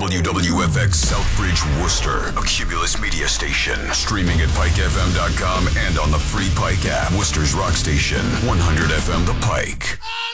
WWFX Southbridge, Worcester, a Cumulus media station. Streaming at PikeFM.com and on the free Pike app. Worcester's rock station, 100 FM The Pike.